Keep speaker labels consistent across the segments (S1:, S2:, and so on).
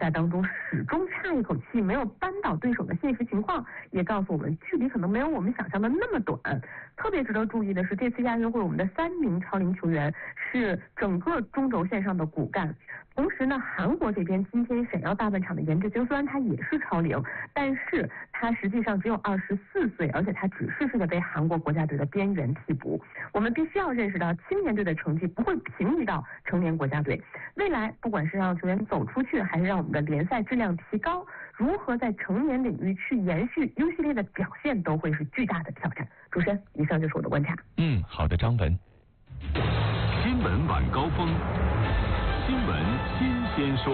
S1: 赛当中始终差一口气没有扳倒对手的现实情况，也告诉我们距离可能没有我们想象的那么短。特别值得注意的是，这次亚运会我们的3名超龄球员是整个中轴线上的骨干。同时呢，韩国这边今天闪耀大半场的颜值晶，虽然他也是超龄，但是他实际上只有24岁，而且他只是个被韩国国家队的边缘替补。我们必须要认识到，青年队的成绩不会平移到成年国家队。未来不管是让球员走出去，还是让我们的联赛质量提高，如何在成年领域去延续 U 系列的表现，都会是巨大的挑战。主持人，以上就是我的观察。
S2: 好的，张文。
S3: 新闻晚高峰，新闻新鲜说。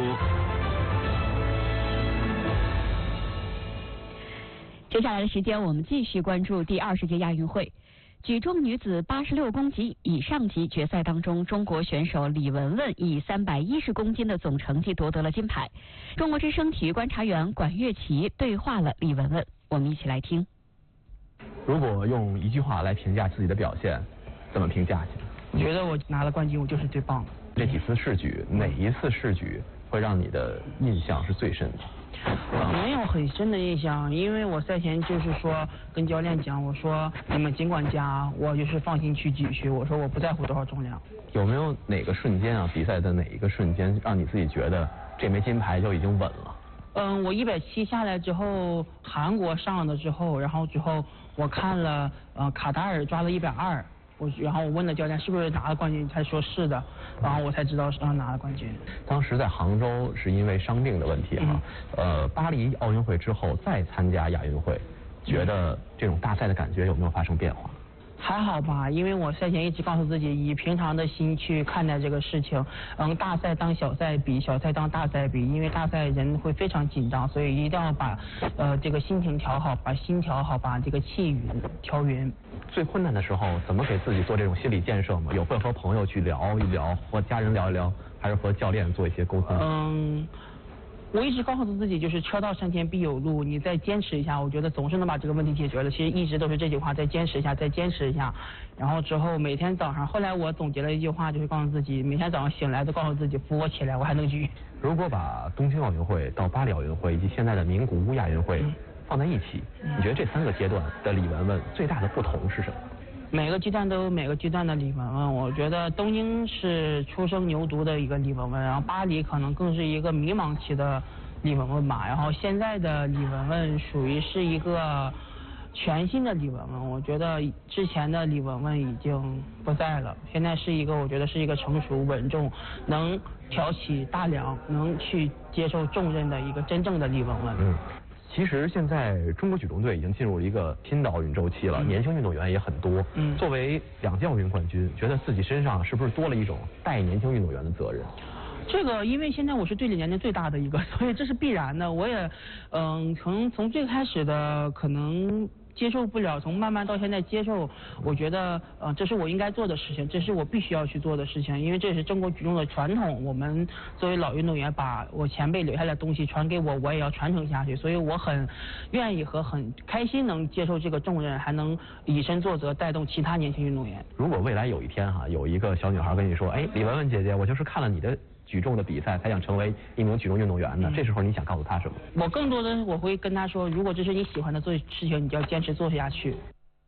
S4: 接下来的时间，我们继续关注第20届亚运会。举重女子86公斤以上级决赛当中，中国选手李雯雯以310公斤的总成绩夺得了金牌。中国之声体育观察员管乐琪对话了李雯雯，我们一起来听。
S5: 如果用一句话来评价自己的表现，怎么评价？
S6: 我觉得我拿了冠军，我就是最棒的。
S5: 这几次试举，哪一次试举会让你的印象是最深的？
S6: 没有很深的印象，因为我赛前就是说跟教练讲，我说你们尽管加，我就是放心去举去，我说我不在乎多少重量。
S5: 有没有哪个瞬间啊，比赛的哪一个瞬间让你自己觉得这枚金牌就已经稳了？
S6: 我170下来之后，韩国上了之后，然后我看了卡塔尔抓了120。然后我问了教练是不是拿了冠军，他说是的，然后我才知道是拿了冠军。
S5: 当时在杭州是因为伤病的问题巴黎奥运会之后再参加亚运会，觉得这种大赛的感觉有没有发生变化？
S6: 还好吧，因为我赛前一直告诉自己，以平常的心去看待这个事情。大赛当小赛比，小赛当大赛比，因为大赛人会非常紧张，所以一定要把这个心情调好，把心调好，把这个气调匀。
S5: 最困难的时候，怎么给自己做这种心理建设吗？有会和朋友去聊一聊，和家人聊一聊，还是和教练做一些沟通？我一直告诉自己，就是车到山前必有路，你再坚持一下，我觉得总是能把这个问题解决了。其实一直都是这句话，再坚持一下，再坚持一下。然后之后每天早上，后来我总结了一句话，就是告诉自己，每天早上醒来都告诉自己，扶我起来，我还能举。如果把东京奥运会到巴黎奥运会以及现在的名古屋亚运会放在一起，你觉得这3个阶段的李雯雯最大的不同是什么？
S6: 每个阶段都有每个阶段的李雯雯，我觉得东京是初生牛犊的一个李雯雯，然后巴黎可能更是一个迷茫期的李雯雯吧，然后现在的李雯雯属于是一个全新的李雯雯，我觉得之前的李雯雯已经不在了，现在是一个我觉得是一个成熟稳重，能挑起大梁，能去接受重任的一个真正的李雯雯。
S5: 其实现在中国举重队已经进入了一个新的奥运周期了，年轻运动员也很多。作为2届奥运冠军，觉得自己身上是不是多了一种带年轻运动员的责任？
S6: 这个因为现在我是队里年龄最大的一个，所以这是必然的。我也从最开始的可能接受不了，从慢慢到现在接受，我觉得这是我应该做的事情，这是我必须要去做的事情，因为这是中国举重的传统，我们作为老运动员把我前辈留下来的东西传给我，我也要传承下去，所以我很愿意和很开心能接受这个重任，还能以身作则，带动其他年轻运动员。
S5: 如果未来有一天有一个小女孩跟你说，哎，李雯雯姐姐，我就是看了你的举重的比赛才想成为一名举重运动员的，这时候你想告诉她什么？
S6: 我更多的我会跟她说，如果这是你喜欢的做事情，你就要坚持做下去。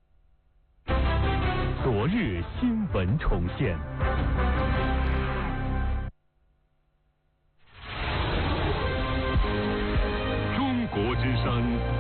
S3: 昨日新闻重现。中国之声